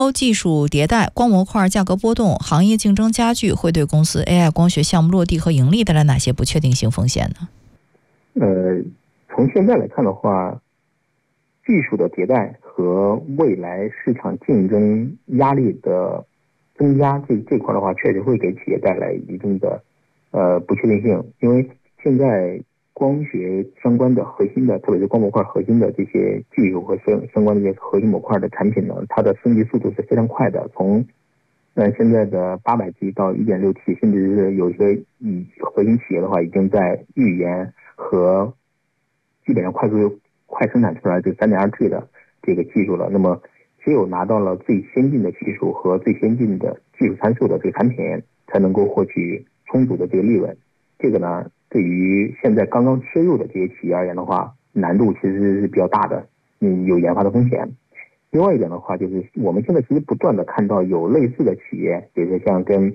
技术迭代、光模块价格波动、行业竞争加剧，会对公司 AI 光学项目落地和盈利带来哪些不确定性风险呢？ 从现在来看的话，技术的迭代和未来市场竞争压力的增加，这块的话，确实会给企业带来一定的不确定性。因为现在光学相关的核心的，特别是光模块核心的这些技术和相关的这些核心模块的产品呢，它的升级速度是非常快的。从现在的800G 到 1.6T， 甚至是有些核心企业的话，已经在预研和基本上快生产出来这 3.2T 的这个技术了。那么只有拿到了最先进的技术和最先进的技术参数的这个产品，才能够获取充足的这个利润。这个呢，对于现在刚刚切入的这些企业而言的话，难度其实是比较大的，有研发的风险。另外一点的话，就是我们现在其实不断的看到有类似的企业，比如说像跟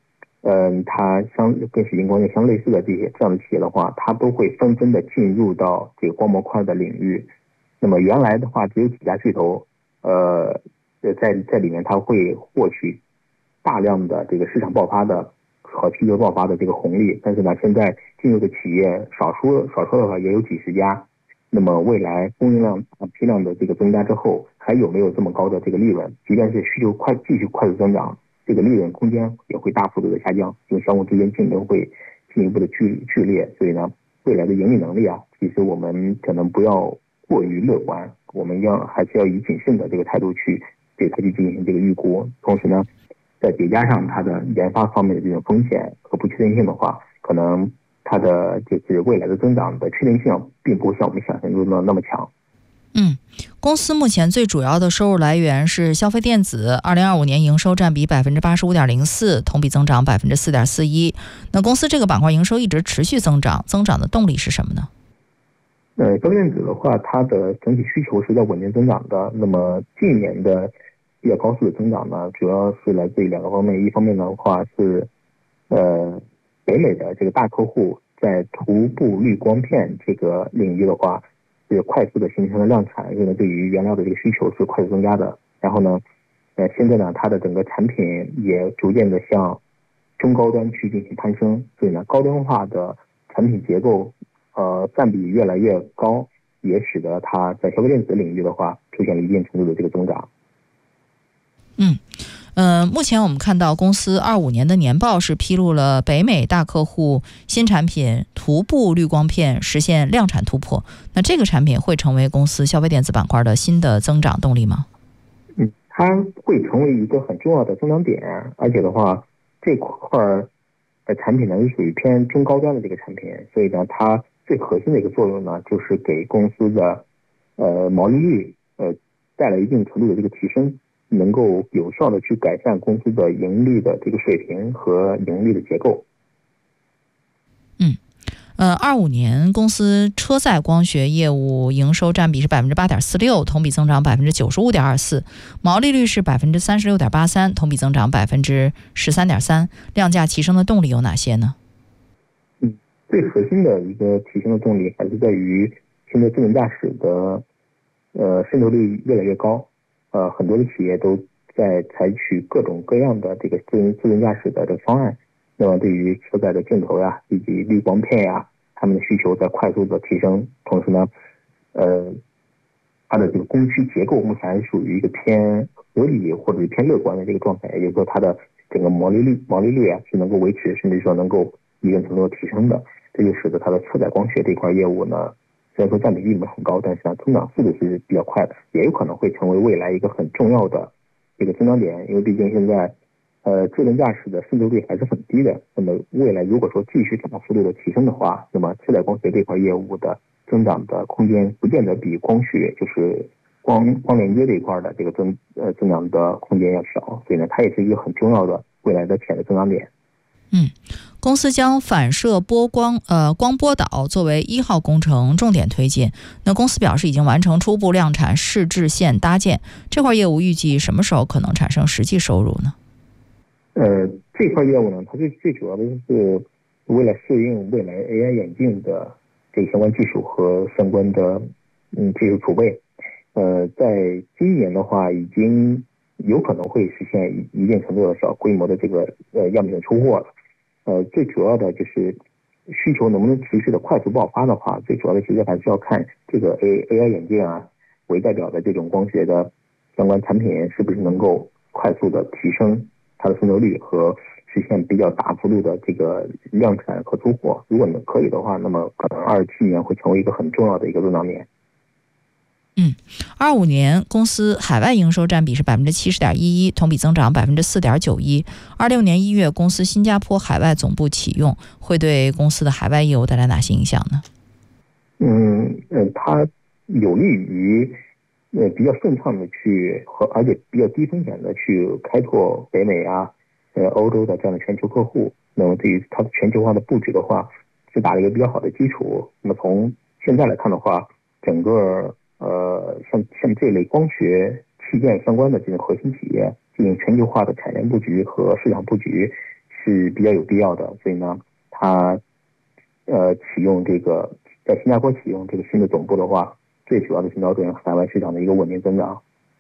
水晶光电相类似的这样的企业的话，它都会纷纷的进入到这个光模块的领域。那么原来的话，只有几家巨头，在里面它会获取大量的这个市场爆发的和需求爆发的这个红利。但是呢，现在进入的企业少说的话也有几十家。那么未来供应量批量的这个增加之后，还有没有这么高的这个利润？即便是需求继续快速增长，这个利润空间也会大幅度的下降，因为相互之间竞争会进一步的剧烈。所以呢，未来的盈利能力啊，其实我们可能不要过于乐观，我们还是要以谨慎的这个态度去对它去进行这个预估。同时呢，再叠加上它的研发方面的这种风险和不确定性的话，可能它的就是未来的增长的确定性并不像我们想象中的那么强。 公司目前最主要的收入来源是消费电子，2025年营收占比 85.04%， 同比增长 4.41%。那公司这个板块营收一直持续增长的动力是什么呢？ 消费电子的话，它的整体需求是在稳定增长的。那么近年的比较高速的增长呢，主要是来自于两个方面。一方面的话是北美的这个大客户在涂布滤光片这个领域的话，是快速的形成了量产，因为对于原料的这个需求是快速增加的。然后呢，现在呢，它的整个产品也逐渐的向中高端去进行攀升，所以呢，高端化的产品结构占比越来越高，也使得它在消费电子领域的话出现了一定程度的这个增长。 目前我们看到公司25年的年报是披露了北美大客户新产品涂布滤光片实现量产突破。那这个产品会成为公司消费电子板块的新的增长动力吗？ 它会成为一个很重要的增长点，而且的话，这块产品呢是属于偏中高端的这个产品，所以呢，它最核心的一个作用呢，就是给公司的毛利率带来一定程度的这个提升，能够有效的去改善公司的盈利的这个水平和盈利的结构。 25年公司车载光学业务营收占比是 8.46%， 同比增长 95.24%， 毛利率是 36.83%， 同比增长 13.3%， 量价齐升的动力有哪些呢？ 最核心的一个提升的动力还是在于现在智能驾驶的渗透率越来越高，很多的企业都在采取各种各样的这个智能驾驶的这个方案。那么对于车载的镜头呀，以及滤光片呀，他们的需求在快速的提升。同时呢，它的这个供需结构目前还是属于一个偏合理或者是偏乐观的这个状态，也就是说它的整个毛利率啊是能够维持，甚至说能够一定程度的提升的。这就使得它的车载光学这块业务呢，虽然说占比并不是很高，但是呢增长速度是比较快的，也有可能会成为未来一个很重要的这个增长点。因为毕竟现在智能驾驶的渗透率还是很低的，那么未来如果说继续大幅度的提升的话，那么车载光学这块业务的增长的空间不见得比光学就是光连接这一块的这个增长的空间要小，所以呢它也是一个很重要的未来的潜在增长点。 公司将反射波光波导作为1号工程重点推进。那公司表示已经完成初步量产试制线搭建，这块业务预计什么时候可能产生实际收入呢？ 这块业务呢，它最主要的是为了适应未来 AI 眼镜的这个相关技术和相关的技术储备。在今年的话，已经有可能会实现一定程度的小规模的这个样品的出货了。最主要的就是需求能不能持续的快速爆发的话，最主要的其实还是要看这个 AI 眼镜啊为代表的这种光学的相关产品是不是能够快速的提升它的渗透率和实现比较大幅度的这个量产和出货。如果可以的话，那么可能27年会成为一个很重要的一个增长年。 25年公司海外营收占比是70.11%，同比增长4.91%。26年1月，公司新加坡海外总部启用，会对公司的海外业务带来哪些影响呢？ 它有利于比较顺畅的而且比较低风险的去开拓北美啊、欧洲的这样的全球客户。那么对于它的全球化的布局的话，是打了一个比较好的基础。那么从现在来看的话，整个像这类光学器件相关的这种核心企业进行全球化的产业布局和市场布局是比较有必要的。所以呢，它启用这个在新加坡启用这个新的总部的话，最主要的是瞄准海外市场的一个稳定增长。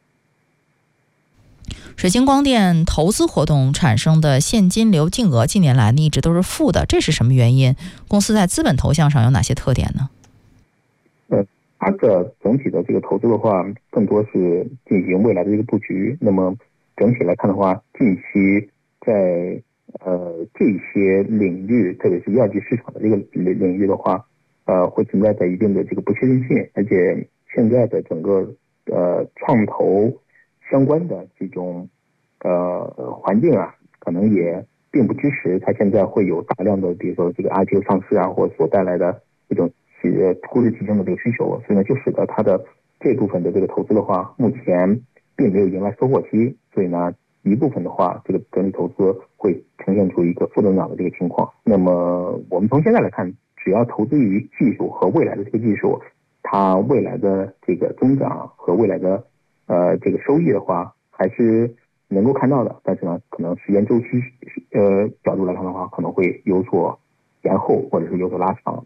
水晶光电投资活动产生的现金流净额近年来一直都是负的，这是什么原因？公司在资本投向上有哪些特点呢？ 它的整体的这个投资的话，更多是进行未来的这个布局。那么整体来看的话，近期在这些领域，特别是一二级市场的这个领域的话，会存在着一定的这个不确定性，而且现在的整个创投相关的这种环境啊，可能也并不支持它现在会有大量的，比如说这个 IPO 上市啊，或所带来的这种估值提升的这个需求，所以呢，就使得它的这部分的这个投资的话，目前并没有迎来收获期，所以呢，一部分的话，这个整体投资会呈现出一个负增长的这个情况。那么我们从现在来看，只要投资于技术和未来的这个技术，它未来的这个增长和未来的这个收益的话，还是能够看到的。但是呢，可能时间周期角度来看的话，可能会有所延后或者是有所拉长。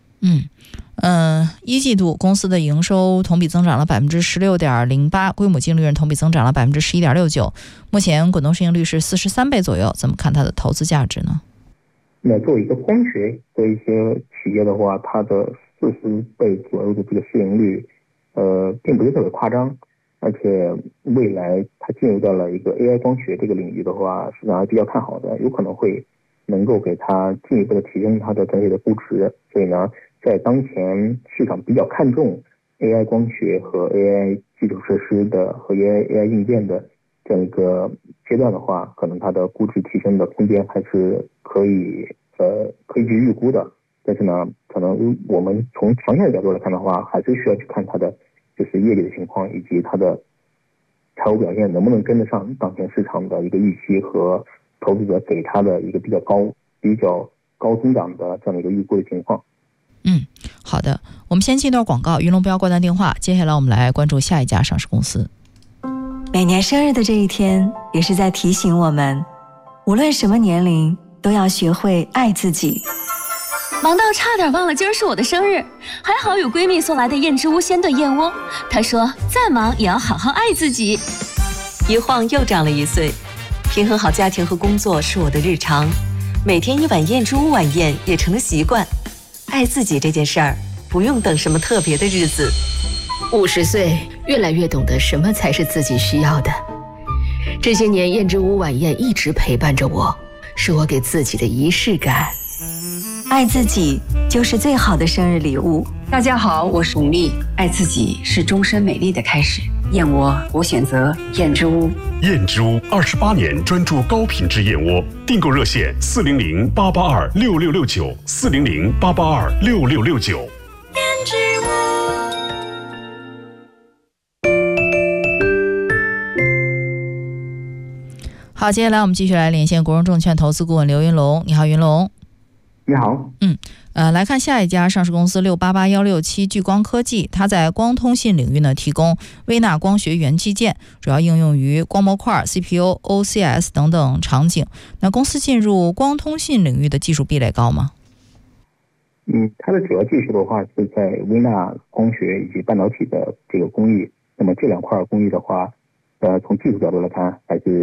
一季度公司的营收同比增长了16.08%，规模净利润同比增长了11.69%。目前滚动市盈率是43倍左右，怎么看它的投资价值呢？ 那作为一个光学的一些企业的话，它的40倍左右的这个市盈率，并不是特别夸张。而且未来它进入到了一个 AI 光学这个领域的话，市场还比较看好的，有可能会能够给它进一步的提升它的整体的估值。所以呢，在当前市场比较看重 AI 光学和 AI 基础设施的和 AI 硬件的这样一个阶段的话，可能它的估值提升的空间还是可以去预估的。但是呢，可能我们从长线的角度来看的话，还是需要去看它的就是业绩的情况，以及它的财务表现能不能跟得上当前市场的一个预期和投资者给它的一个比较高增长的这样的一个预估的情况。 好的，我们先进一段广告，云龙不要挂断电话。接下来我们来关注下一家上市公司。 每年生日的这一天，也是在提醒我们，无论什么年龄，都要学会爱自己。 忙到差点忘了今儿是我的生日，还好有闺蜜送来的燕之屋鲜炖燕窝。她说再忙也要好好爱自己。 一晃又长了1岁，平衡好家庭和工作是我的日常，每天一碗燕之屋晚宴也成了习惯。爱自己这件事儿，不用等什么特别的日子。 50岁，越来越懂得什么才是自己需要的。这些年，燕之屋晚宴一直陪伴着我，是我给自己的仪式感。 爱自己就是最好的生日礼物。 大家好，我是巩俐。爱自己是终身美丽的开始。燕窝，我选择燕之屋。 燕之屋28年专注高品质燕窝，订购热线400-882-6669，400-882-6669。 燕之屋。 好，接下来我们继续来连线国荣证券投资顾问刘云龙。你好，云龙。 你好。 来看下一家上市公司688167聚光科技，它在光通信领域呢提供微纳光学元器件，主要应用于光模块、CPU、OCS 等等场景。那公司进入光通信领域的技术壁垒高吗？ 它的主要技术的话是在微纳光学以及半导体的这个工艺。那么这两块工艺的话， 从技术角度来看，还是